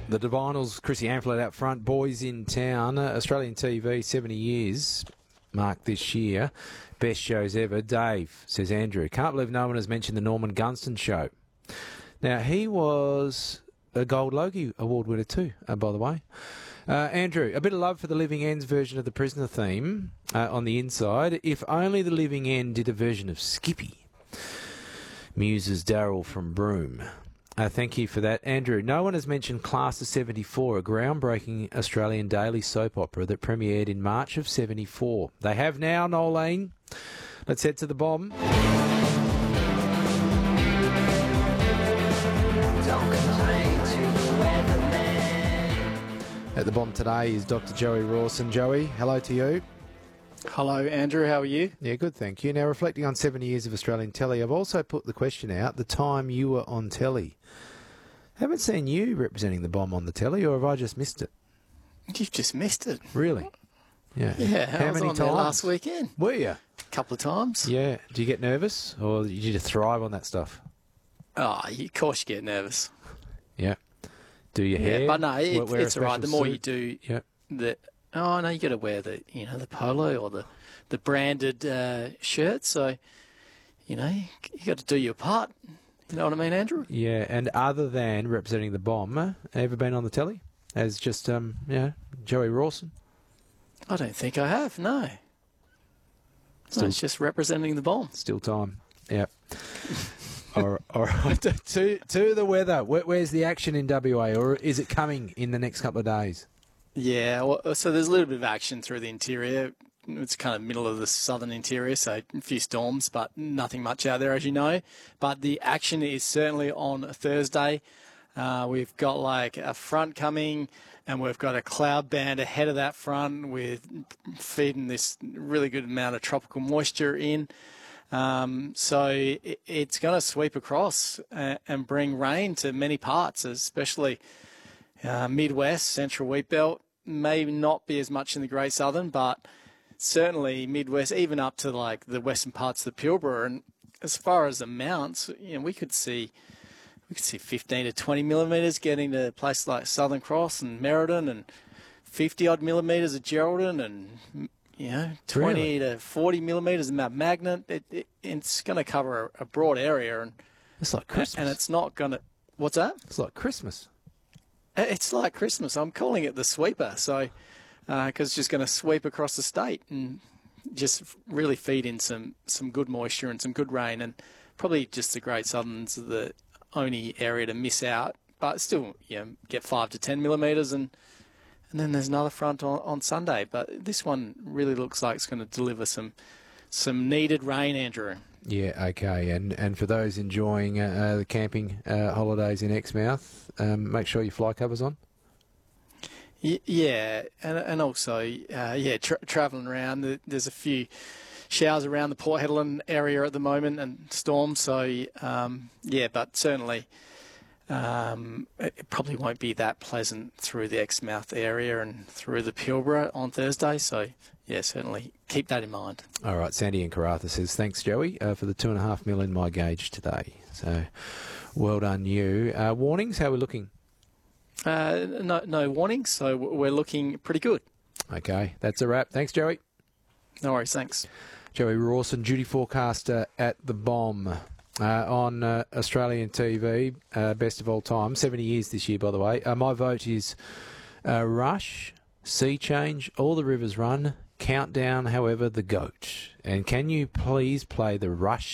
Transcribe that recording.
The Divinals, Chrissy Amphlett out front, Boys in Town, Australian TV, 70 years mark this year. Best shows ever. Dave, says Andrew, can't believe no one has mentioned the Norman Gunston show. Now, he was a Gold Logie Award winner too, by the way. Andrew, a bit of love for the Living End's version of the Prisoner theme on the inside. If only the Living End did a version of Skippy. Muses Darryl from Broome. Thank you for that, Andrew. No one has mentioned Class of 74, a groundbreaking Australian daily soap opera that premiered in March of 74. They have now, Nolene. Let's head to the bomb. At the bomb today is Dr. Joey Rawson. Joey, hello to you. Hello, Andrew. How are you? Yeah, good, thank you. Now, reflecting on 70 years of Australian telly, I've also put the question out, the time you were on telly. Haven't seen you representing the bomb on the telly, or have I just missed it? You've just missed it. Really? Yeah. Yeah, How I was many on times? there last weekend. Were you? A couple of times. Yeah. Do you get nervous, or did you just thrive on that stuff? Oh, of course you get nervous. Yeah. Do your hair? Yeah, but no, Wear a it's all right. The special more suit? you do, Yeah. oh no, you got to wear the polo or the branded shirt. So, you got to do your part. You know what I mean, Andrew? Yeah, and other than representing the bomb, ever been on the telly as just Joey Rawson? I don't think I have. No. It's just representing the bomb. Still time. Yeah. All right. To the weather. Where's the action in WA, or is it coming in the next couple of days? Yeah, well, so there's a little bit of action through the interior. It's kind of middle of the southern interior, so a few storms, but nothing much out there, as you know. But the action is certainly on Thursday. We've got like a front coming, and we've got a cloud band ahead of that front with feeding this really good amount of tropical moisture in. So it's going to sweep across and bring rain to many parts, especially Midwest, Central Wheat Belt. Maybe not be as much in the Great Southern, but certainly Midwest, even up to like the western parts of the Pilbara. And as far as amounts, we could see 15 to 20 millimetres getting to places like Southern Cross and Merredin, and 50 odd millimetres at Geraldton, and 20 to 40 millimetres in Mount Magnet. It's going to cover a broad area, and It's like Christmas. and it's not going to. What's that? It's like Christmas. It's like Christmas. I'm calling it the sweeper. So, because it's just going to sweep across the state and just really feed in some good moisture and some good rain, and probably just the Great Southern's the only area to miss out. But still, get 5 to 10 millimetres, and then there's another front on Sunday. But this one really looks like it's going to deliver some needed rain, Andrew. Yeah, okay. And for those enjoying the camping holidays in Exmouth, make sure your fly cover's on. Yeah, and also, travelling around, there's a few showers around the Port Hedland area at the moment and storms. So, but certainly it probably won't be that pleasant through the Exmouth area and through the Pilbara on Thursday. So, yeah, certainly keep that in mind. All right, Sandy in Karratha says, thanks, Joey, for the 2.5 mil in my gauge today. So, well done you. Warnings, how are we looking? No warnings, so we're looking pretty good. Okay, that's a wrap. Thanks, Joey. No worries, thanks. Joey Rawson, duty forecaster at the bomb on Australian TV, best of all time. 70 years this year, by the way. My vote is Rush, Sea Change, All the Rivers Run, Countdown, however, The Goat. And can you please play the Rush